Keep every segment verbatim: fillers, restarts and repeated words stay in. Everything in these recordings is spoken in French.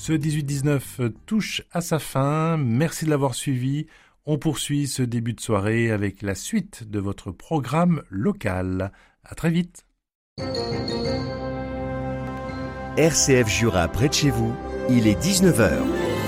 Ce dix-huit dix-neuf touche à sa fin. Merci de l'avoir suivi. On poursuit ce début de soirée avec la suite de votre programme local. À très vite. R C F Jura près de chez vous, il est dix-neuf heures.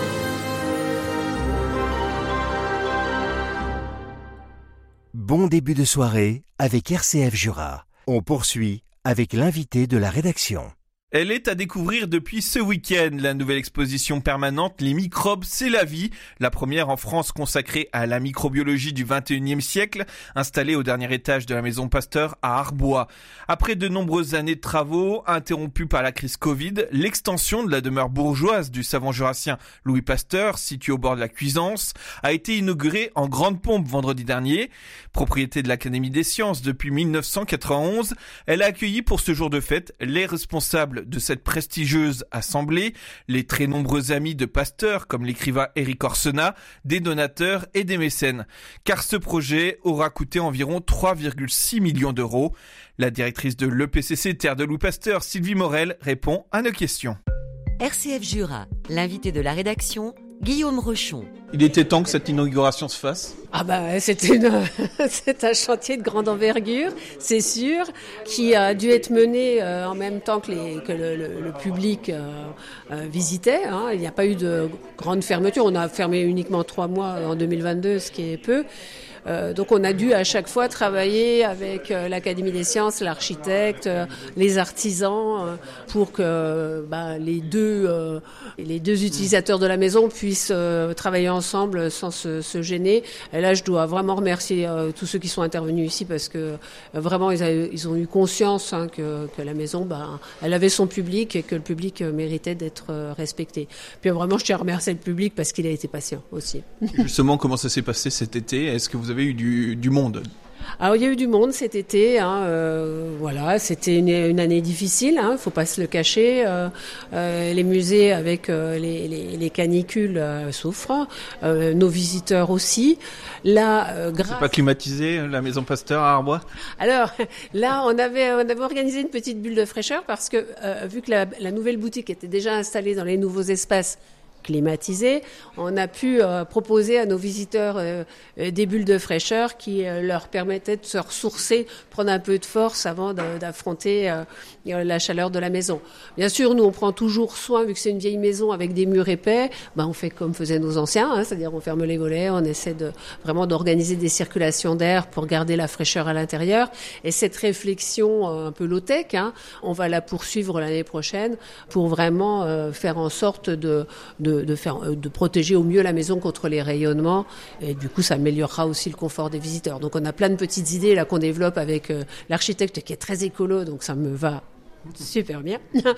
Bon début de soirée avec R C F Jura. On poursuit avec l'invité de la rédaction. Elle est à découvrir depuis ce week-end, la nouvelle exposition permanente Les microbes, c'est la vie, la première en France consacrée à la microbiologie du vingt et unième siècle, installée au dernier étage de la maison Pasteur à Arbois. Après de nombreuses années de travaux, interrompues par la crise Covid, l'extension de la demeure bourgeoise du savant jurassien Louis Pasteur, située au bord de la Cuisance, a été inaugurée en grande pompe vendredi dernier. Propriété de l'Académie des sciences depuis mille neuf cent quatre-vingt-onze, elle a accueilli pour ce jour de fête les responsables de cette prestigieuse assemblée, les très nombreux amis de Pasteur comme l'écrivain Éric Orsena, des donateurs et des mécènes. Car ce projet aura coûté environ trois virgule six millions d'euros. La directrice de l'E P C C Terre de Louis Pasteur, Sylvie Morel, répond à nos questions. R C F Jura, l'invité de la rédaction, Guillaume Rochon. Il était temps que cette inauguration se fasse. Ah bah c'était une, c'est un chantier de grande envergure, c'est sûr, qui a dû être mené euh, en même temps que, les, que le, le, le public euh, euh, visitait. Hein. Il n'y a pas eu de grande fermeture. On a fermé uniquement trois mois en deux mille vingt-deux, ce qui est peu. Euh, donc on a dû à chaque fois travailler avec euh, l'Académie des sciences, l'architecte, euh, les artisans, euh, pour que bah, les deux euh, les deux utilisateurs de la maison puissent euh, travailler ensemble sans se, se gêner. Et là, je dois vraiment remercier euh, tous ceux qui sont intervenus ici parce que euh, vraiment ils, a, ils ont eu conscience hein, que, que la maison, bah, elle avait son public et que le public euh, méritait d'être euh, respecté. Puis euh, vraiment, je tiens à remercier le public parce qu'il a été patient aussi. Justement, comment ça s'est passé cet été ? Est-ce que vous avez eu du, du monde ? Alors, il y a eu du monde cet été, hein, euh, voilà, c'était une, une année difficile, hein, faut pas se le cacher. Euh, euh, les musées avec euh, les, les, les canicules euh, souffrent, euh, nos visiteurs aussi. Là, euh, grâce... C'est pas climatisé la maison Pasteur à Arbois ? Alors là, on avait on avait organisé une petite bulle de fraîcheur parce que euh, vu que la, la nouvelle boutique était déjà installée dans les nouveaux espaces climatisés, on a pu euh, proposer à nos visiteurs euh, des bulles de fraîcheur qui euh, leur permettaient de se ressourcer, prendre un peu de force avant de, d'affronter euh, la chaleur de la maison. Bien sûr, nous on prend toujours soin, vu que c'est une vieille maison avec des murs épais, ben on fait comme faisaient nos anciens, hein, c'est-à-dire on ferme les volets, on essaie de vraiment d'organiser des circulations d'air pour garder la fraîcheur à l'intérieur. Et cette réflexion euh, un peu low-tech, hein, on va la poursuivre l'année prochaine pour vraiment euh, faire en sorte de, de De, faire, de protéger au mieux la maison contre les rayonnements et du coup ça améliorera aussi le confort des visiteurs. Donc on a plein de petites idées là qu'on développe avec euh, l'architecte qui est très écolo, donc ça me va super bien.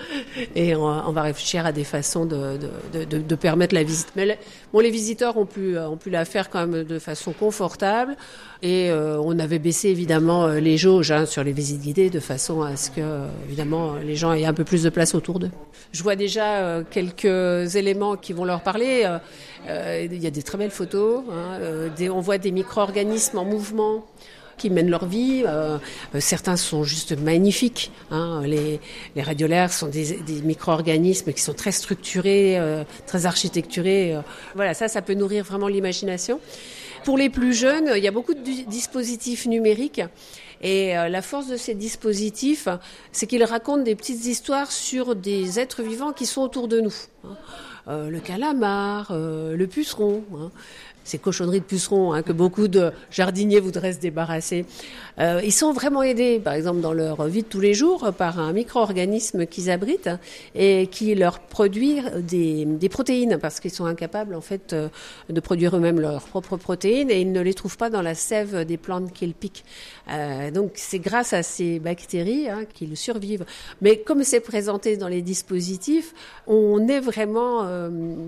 Et on, on va réfléchir à des façons de, de, de, de permettre la visite. Mais le, bon, les visiteurs ont pu, ont pu la faire quand même de façon confortable. Et euh, on avait baissé évidemment les jauges hein, sur les visites guidées de façon à ce que, euh, évidemment, les gens aient un peu plus de place autour d'eux. Je vois déjà euh, quelques éléments qui vont leur parler. Euh, euh, il y a des très belles photos. Hein, euh, des, on voit des micro-organismes en mouvement qui mènent leur vie. Euh, certains sont juste magnifiques. Hein. Les, les radiolaires sont des, des micro-organismes qui sont très structurés, euh, très architecturés. Euh, voilà, ça, ça peut nourrir vraiment l'imagination. Pour les plus jeunes, il y a beaucoup de dispositifs numériques. Et euh, la force de ces dispositifs, c'est qu'ils racontent des petites histoires sur des êtres vivants qui sont autour de nous. Hein. Euh, le calamar, euh, le puceron, hein. Ces cochonneries de pucerons hein, que beaucoup de jardiniers voudraient se débarrasser. Euh, ils sont vraiment aidés, par exemple, dans leur vie de tous les jours, par un micro-organisme qu'ils abritent hein, et qui leur produit des, des protéines, parce qu'ils sont incapables, en fait, euh, de produire eux-mêmes leurs propres protéines et ils ne les trouvent pas dans la sève des plantes qu'ils piquent. Euh, donc, c'est grâce à ces bactéries hein, qu'ils survivent. Mais comme c'est présenté dans les dispositifs, on est vraiment... Euh,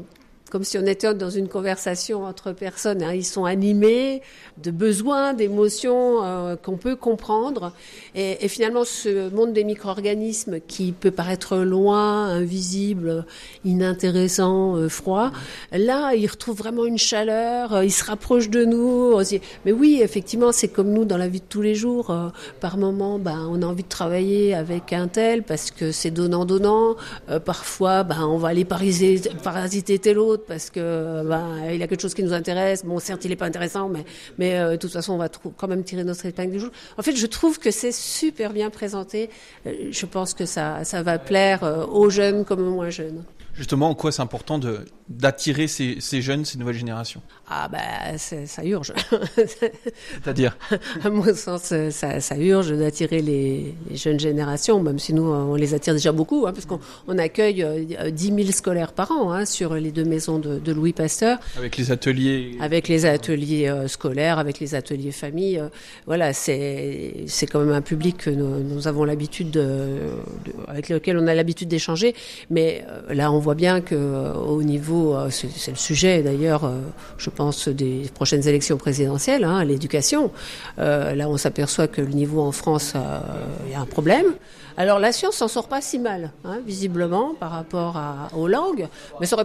comme si on était dans une conversation entre personnes. Hein. Ils sont animés de besoins, d'émotions euh, qu'on peut comprendre. Et, et finalement, ce monde des micro-organismes qui peut paraître loin, invisible, inintéressant, euh, froid, là, ils retrouvent vraiment une chaleur, euh, ils se rapprochent de nous. On se dit, mais oui, effectivement, c'est comme nous dans la vie de tous les jours. Euh, par moment, ben, on a envie de travailler avec un tel parce que c'est donnant-donnant. Euh, parfois, ben, on va aller parasiter, parasiter tel autre parce que ben, il y a quelque chose qui nous intéresse. Bon, certes, il n'est pas intéressant, mais, mais euh, de toute façon, on va trou- quand même tirer notre épingle du jeu. En fait, je trouve que c'est super bien présenté. Euh, je pense que ça, ça va plaire euh, aux jeunes comme aux moins jeunes. Justement, en quoi c'est important de, d'attirer ces, ces jeunes, ces nouvelles générations? Ah ben, c'est, ça urge. C'est-à-dire? À mon sens, ça, ça urge d'attirer les, les jeunes générations, même si nous, on les attire déjà beaucoup, hein, parce qu'on on accueille euh, dix mille scolaires par an hein, sur les deux maisons de, de Louis Pasteur. Avec les ateliers? Avec les ateliers euh, scolaires, avec les ateliers famille. Euh, voilà, c'est, c'est quand même un public que nous, nous avons l'habitude de, de, avec lequel on a l'habitude d'échanger. Mais euh, là, on voit bien que euh, au niveau, euh, c'est, c'est le sujet d'ailleurs, euh, je pense, des prochaines élections présidentielles, hein, l'éducation. Euh, là, on s'aperçoit que le niveau en France, il euh, y a un problème. Alors la science s'en sort pas si mal, hein, visiblement, par rapport à, aux langues, mais ça aurait